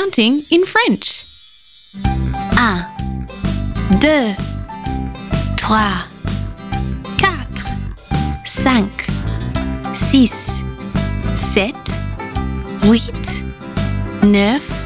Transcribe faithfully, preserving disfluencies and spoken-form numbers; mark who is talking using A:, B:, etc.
A: counting in French.
B: Un, deux, trois, quatre, cinq, six, sept, huit, neuf,